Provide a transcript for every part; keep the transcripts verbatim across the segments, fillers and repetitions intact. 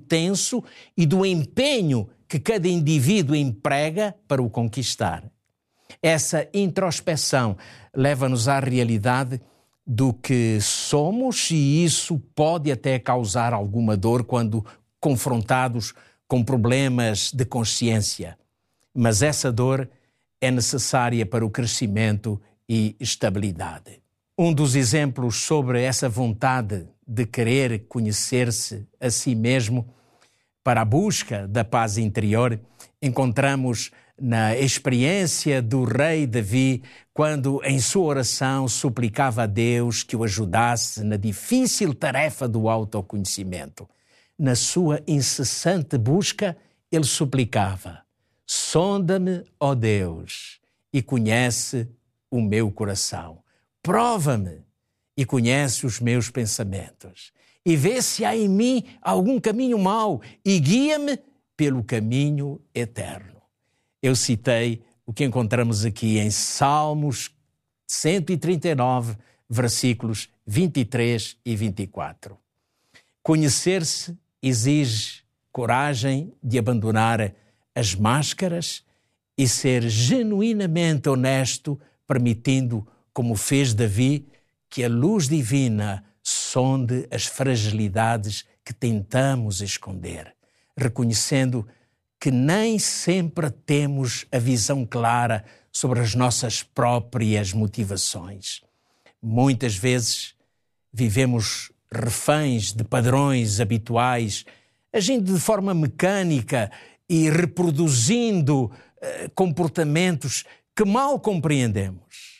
intenso e do empenho que cada indivíduo emprega para o conquistar. Essa introspeção leva-nos à realidade do que somos e isso pode até causar alguma dor quando confrontados com problemas de consciência. Mas essa dor é necessária para o crescimento e estabilidade. Um dos exemplos sobre essa vontade de querer conhecer-se a si mesmo para a busca da paz interior encontramos na experiência do rei Davi, quando em sua oração suplicava a Deus que o ajudasse na difícil tarefa do autoconhecimento. Na sua incessante busca, ele suplicava: sonda-me, ó Deus, e conhece o meu coração. Prova-me e conhece os meus pensamentos. E vê se há em mim algum caminho mau e guia-me pelo caminho eterno. Eu citei o que encontramos aqui em Salmos cento e trinta e nove, versículos vinte e três e vinte e quatro. Conhecer-se exige coragem de abandonar as máscaras e ser genuinamente honesto, permitindo, como fez Davi, que a luz divina sonde as fragilidades que tentamos esconder, reconhecendo que nem sempre temos a visão clara sobre as nossas próprias motivações. Muitas vezes vivemos reféns de padrões habituais, agindo de forma mecânica e reproduzindo uh, comportamentos que mal compreendemos.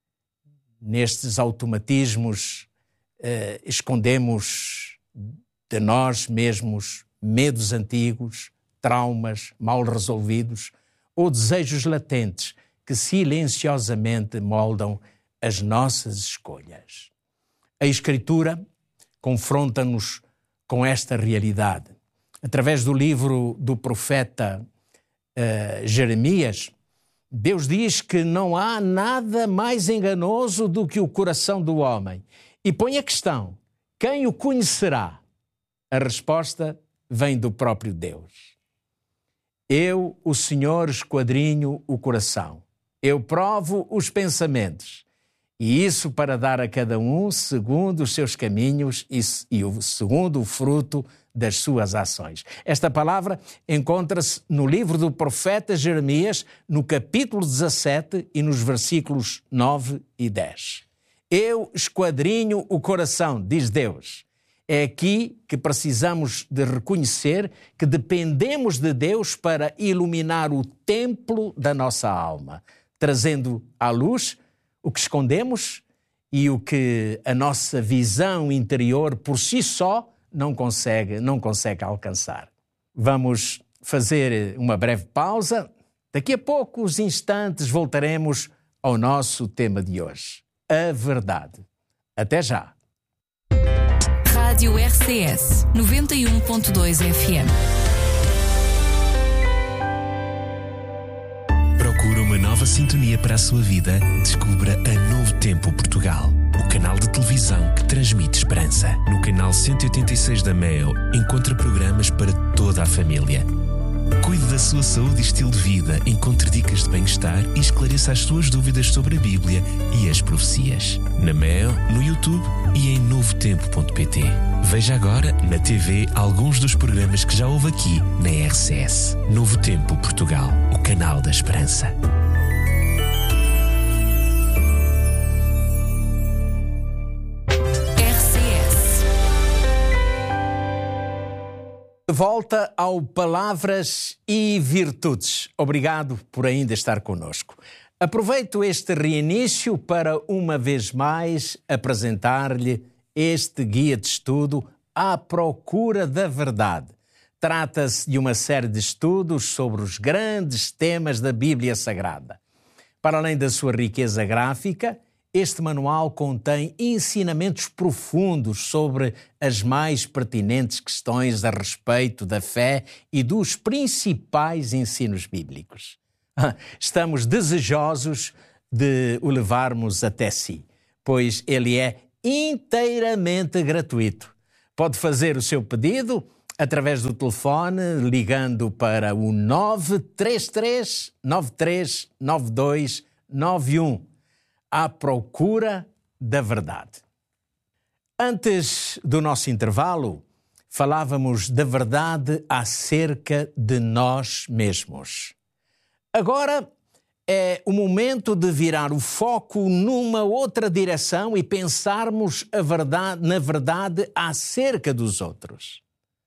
Nestes automatismos, uh, escondemos de nós mesmos medos antigos, traumas mal resolvidos ou desejos latentes que silenciosamente moldam as nossas escolhas. A Escritura confronta-nos com esta realidade. Através do livro do profeta uh, Jeremias, Deus diz que não há nada mais enganoso do que o coração do homem. E põe a questão: quem o conhecerá? A resposta vem do próprio Deus. Eu, o Senhor, esquadrinho o coração. Eu provo os pensamentos. E isso para dar a cada um segundo os seus caminhos e, e o, segundo o fruto das suas ações. Esta palavra encontra-se no livro do profeta Jeremias, no capítulo dezassete e nos versículos nove e dez. Eu esquadrinho o coração, diz Deus. É aqui que precisamos de reconhecer que dependemos de Deus para iluminar o templo da nossa alma, trazendo à luz o que escondemos e o que a nossa visão interior por si só não consegue, não consegue alcançar. Vamos fazer uma breve pausa. Daqui a poucos instantes voltaremos ao nosso tema de hoje, a verdade. Até já! Rádio R C S noventa e um ponto dois F M. Procura uma nova sintonia para a sua vida? Descubra a Novo Tempo Portugal, o canal de televisão que transmite esperança. No canal cento e oitenta e seis da Meo, encontra programas para toda a família. Cuide da sua saúde e estilo de vida, encontre dicas de bem-estar e esclareça as suas dúvidas sobre a Bíblia e as profecias. Na Meo, no YouTube e em novo tempo ponto pt. Veja agora na T V alguns dos programas que já houve aqui na R C S. Novo Tempo Portugal, o canal da esperança. Volta ao Palavras e Virtudes. Obrigado por ainda estar conosco. Aproveito este reinício para, uma vez mais, apresentar-lhe este guia de estudo à procura da verdade. Trata-se de uma série de estudos sobre os grandes temas da Bíblia Sagrada. Para além da sua riqueza gráfica, este manual contém ensinamentos profundos sobre as mais pertinentes questões a respeito da fé e dos principais ensinos bíblicos. Estamos desejosos de o levarmos até si, pois ele é inteiramente gratuito. Pode fazer o seu pedido através do telefone, ligando para o nove três três, nove três nove dois nove um, à procura da verdade. Antes do nosso intervalo, falávamos da verdade acerca de nós mesmos. Agora é o momento de virar o foco numa outra direção e pensarmos a verdade, na verdade acerca dos outros.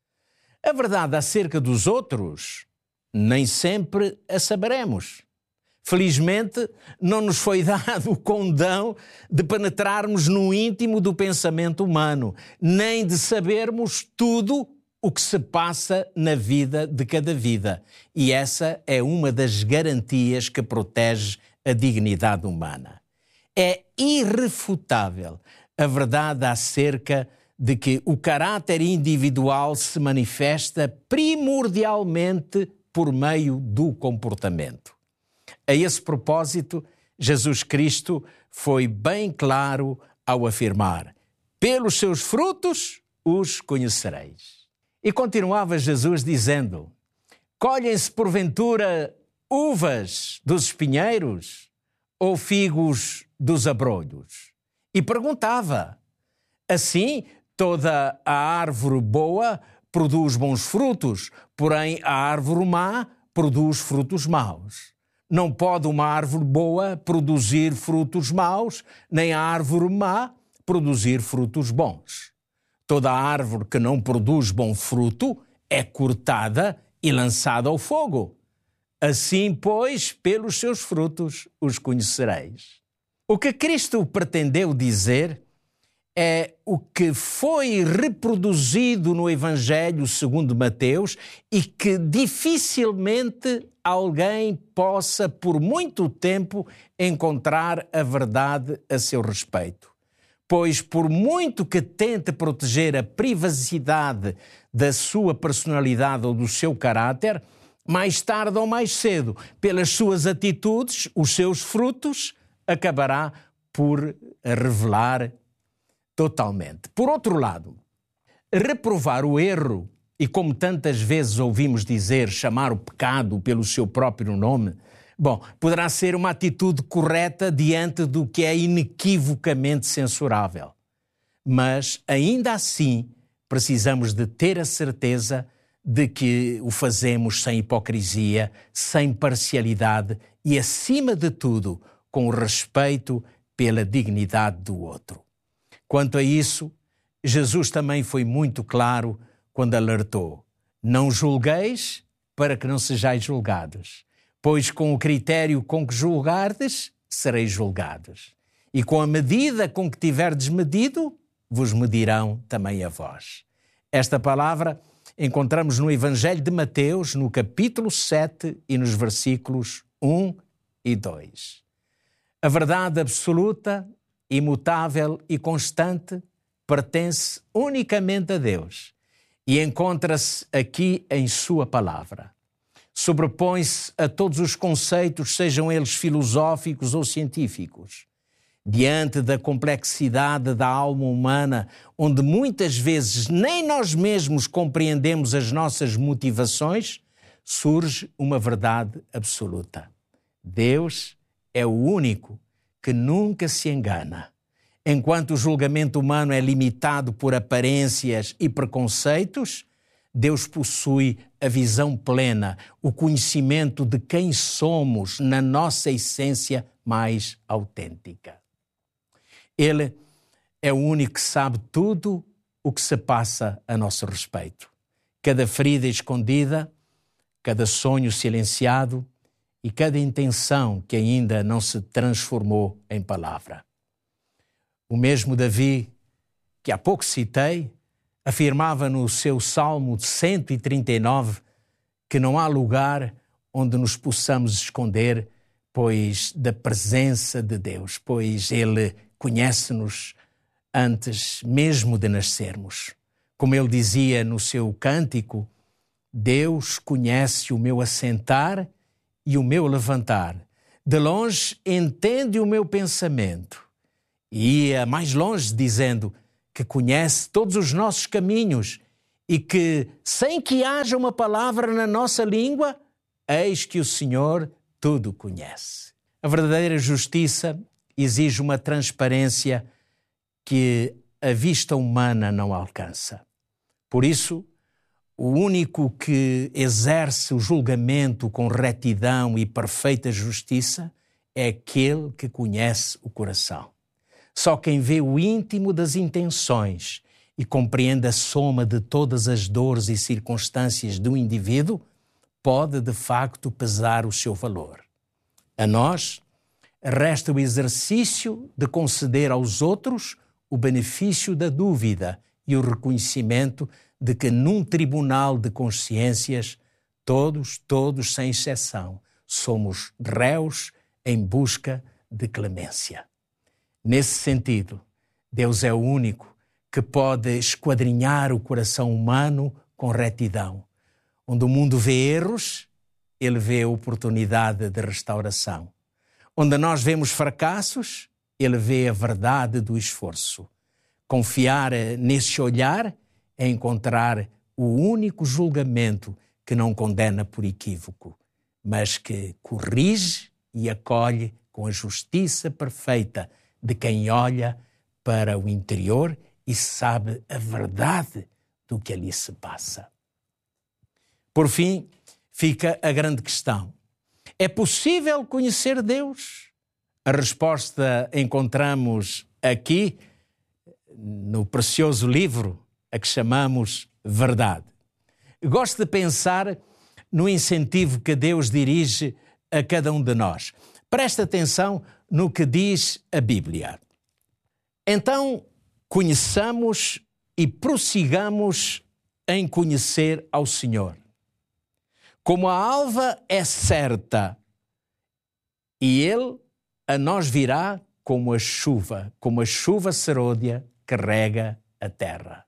A verdade acerca dos outros nem sempre a saberemos. Felizmente, não nos foi dado o condão de penetrarmos no íntimo do pensamento humano, nem de sabermos tudo o que se passa na vida de cada vida. E essa é uma das garantias que protege a dignidade humana. É irrefutável a verdade acerca de que o caráter individual se manifesta primordialmente por meio do comportamento. A esse propósito, Jesus Cristo foi bem claro ao afirmar: pelos seus frutos os conhecereis. E continuava Jesus dizendo: colhem-se porventura uvas dos espinheiros ou figos dos abrolhos? E perguntava: assim, toda a árvore boa produz bons frutos, porém a árvore má produz frutos maus. Não pode uma árvore boa produzir frutos maus, nem a árvore má produzir frutos bons. Toda árvore que não produz bom fruto é cortada e lançada ao fogo. Assim, pois, pelos seus frutos os conhecereis. O que Cristo pretendeu dizer é o que foi reproduzido no Evangelho segundo Mateus e que dificilmente alguém possa, por muito tempo, encontrar a verdade a seu respeito. Pois, por muito que tente proteger a privacidade da sua personalidade ou do seu caráter, mais tarde ou mais cedo, pelas suas atitudes, os seus frutos, acabará por revelar totalmente. Por outro lado, reprovar o erro, e como tantas vezes ouvimos dizer, chamar o pecado pelo seu próprio nome, bom, poderá ser uma atitude correta diante do que é inequivocamente censurável. Mas, ainda assim, precisamos de ter a certeza de que o fazemos sem hipocrisia, sem parcialidade e, acima de tudo, com respeito pela dignidade do outro. Quanto a isso, Jesus também foi muito claro quando alertou: não julgueis para que não sejais julgados, pois com o critério com que julgardes, sereis julgados. E com a medida com que tiverdes medido, vos medirão também a vós. Esta palavra encontramos no Evangelho de Mateus, no capítulo sete e nos versículos um e dois. A verdade absoluta, imutável e constante pertence unicamente a Deus e encontra-se aqui em sua palavra. Sobrepõe-se a todos os conceitos, sejam eles filosóficos ou científicos. Diante da complexidade da alma humana, onde muitas vezes nem nós mesmos compreendemos as nossas motivações, surge uma verdade absoluta. Deus é o único que nunca se engana. Enquanto o julgamento humano é limitado por aparências e preconceitos, Deus possui a visão plena, o conhecimento de quem somos na nossa essência mais autêntica. Ele é o único que sabe tudo o que se passa a nosso respeito. Cada ferida escondida, cada sonho silenciado e cada intenção que ainda não se transformou em palavra. O mesmo Davi, que há pouco citei, afirmava no seu Salmo cento e trinta e nove que não há lugar onde nos possamos esconder, pois da presença de Deus, pois Ele conhece-nos antes mesmo de nascermos. Como ele dizia no seu cântico, Deus conhece o meu assentar e o meu levantar. De longe entende o meu pensamento. E ia mais longe dizendo que conhece todos os nossos caminhos e que, sem que haja uma palavra na nossa língua, eis que o Senhor tudo conhece. A verdadeira justiça exige uma transparência que a vista humana não alcança. Por isso, o único que exerce o julgamento com retidão e perfeita justiça é aquele que conhece o coração. Só quem vê o íntimo das intenções e compreende a soma de todas as dores e circunstâncias do indivíduo pode, de facto, pesar o seu valor. A nós, resta o exercício de conceder aos outros o benefício da dúvida e o reconhecimento de que num tribunal de consciências, todos, todos sem exceção, somos réus em busca de clemência. Nesse sentido, Deus é o único que pode esquadrinhar o coração humano com retidão. Onde o mundo vê erros, ele vê oportunidade de restauração. Onde nós vemos fracassos, ele vê a verdade do esforço. Confiar nesse olhar é encontrar o único julgamento que não condena por equívoco, mas que corrige e acolhe com a justiça perfeita de quem olha para o interior e sabe a verdade do que ali se passa. Por fim, fica a grande questão. É possível conhecer Deus? A resposta encontramos aqui no precioso livro a que chamamos Verdade. Gosto de pensar no incentivo que Deus dirige a cada um de nós. Presta atenção no que diz a Bíblia. Então, conheçamos e prossigamos em conhecer ao Senhor. Como a alva é certa, e Ele a nós virá como a chuva, como a chuva serôdia que rega a terra.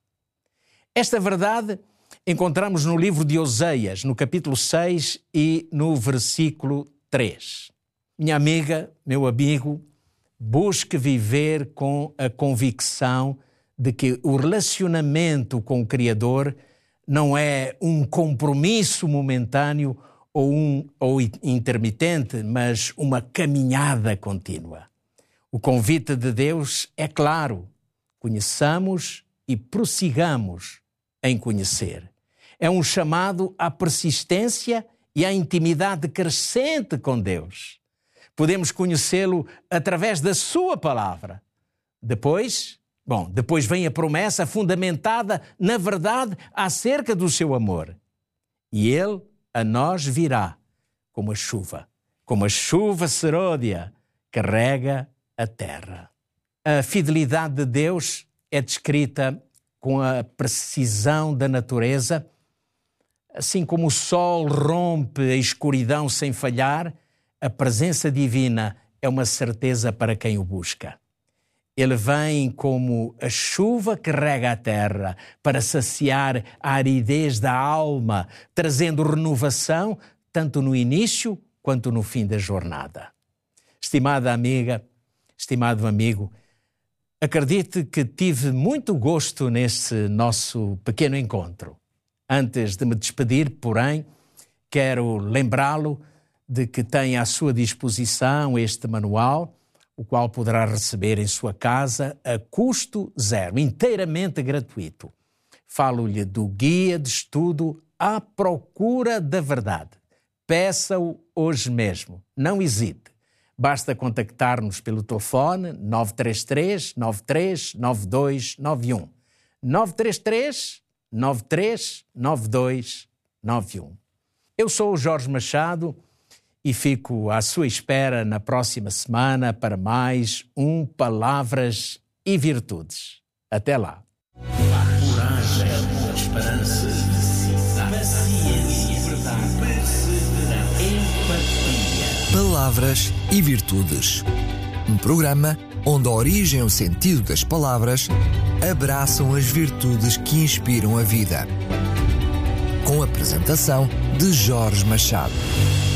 Esta verdade encontramos no livro de Oseias, no capítulo seis e no versículo três. Minha amiga, meu amigo, busque viver com a convicção de que o relacionamento com o Criador não é um compromisso momentâneo ou, um, ou intermitente, mas uma caminhada contínua. O convite de Deus é claro: conheçamos e prossigamos em conhecer. É um chamado à persistência e à intimidade crescente com Deus. Podemos conhecê-lo através da sua palavra. Depois, bom, depois vem a promessa fundamentada na verdade acerca do seu amor. E Ele a nós virá como a chuva, como a chuva serôdia que rega a terra. A fidelidade de Deus é descrita com a precisão da natureza. Assim como o sol rompe a escuridão sem falhar, a presença divina é uma certeza para quem o busca. Ele vem como a chuva que rega a terra para saciar a aridez da alma, trazendo renovação tanto no início quanto no fim da jornada. Estimada amiga, estimado amigo, acredite que tive muito gosto neste nosso pequeno encontro. Antes de me despedir, porém, quero lembrá-lo de que tem à sua disposição este manual, o qual poderá receber em sua casa a custo zero, inteiramente gratuito. Falo-lhe do Guia de Estudo à Procura da Verdade. Peça-o hoje mesmo, não hesite. Basta contactar-nos pelo telefone nove três três, nove três nove dois nove um. nove três três, nove três nove dois nove um. Eu sou o Jorge Machado e fico à sua espera na próxima semana para mais um Palavras e Virtudes. Até lá. Coragem, esperança, paciência, perseverança, empatia. Palavras e Virtudes. Um programa onde a origem e o sentido das palavras abraçam as virtudes que inspiram a vida. Com a apresentação de Jorge Machado.